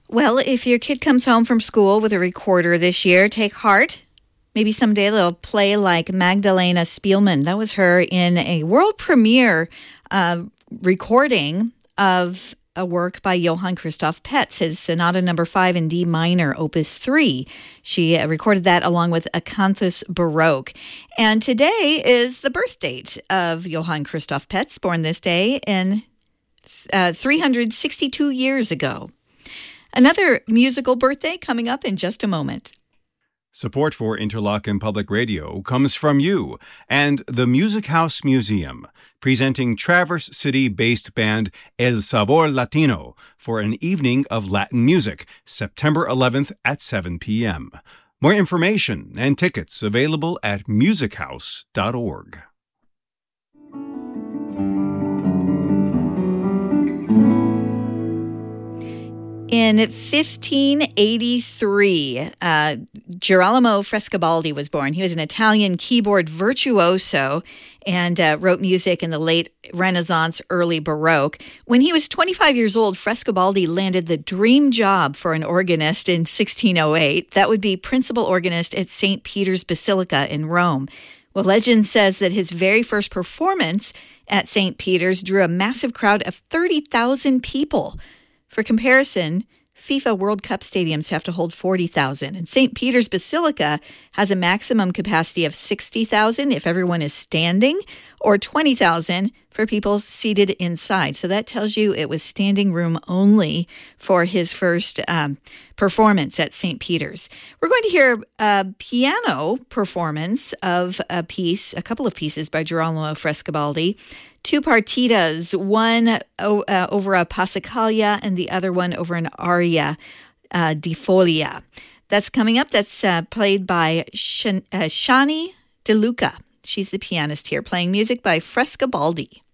Well, if your kid comes home from school with a recorder this year, take heart. Maybe someday they'll play like Magdalena Spielman. That was her in a world premiere recording of a work by Johann Christoph Petz, his Sonata Number 5 in D minor, Opus 3. She recorded that along with Acanthus Baroque. And today is the birth date of Johann Christoph Petz, born this day in 362 years ago. Another musical birthday coming up in just a moment. Support for Interlochen Public Radio comes from you and the Music House Museum, presenting Traverse City-based band El Sabor Latino for an evening of Latin music, September 11th at 7 p.m. More information and tickets available at musichouse.org. In 1583, Girolamo Frescobaldi was born. He was an Italian keyboard virtuoso and wrote music in the late Renaissance, early Baroque. When he was 25 years old, Frescobaldi landed the dream job for an organist in 1608. That would be principal organist at St. Peter's Basilica in Rome. Well, legend says that his very first performance at St. Peter's drew a massive crowd of 30,000 people. For comparison, FIFA World Cup stadiums have to hold 40,000, and St. Peter's Basilica has a maximum capacity of 60,000 if everyone is standing, or 20,000 for people seated inside. So that tells you it was standing room only for his first performance at St. Peter's. We're going to hear a piano performance of a couple of pieces by Girolamo Frescobaldi. Two partitas, one over a Passacaglia and the other one over an aria di Foglia. That's coming up. That's played by Shani De Luca. She's the pianist here, playing music by Frescobaldi.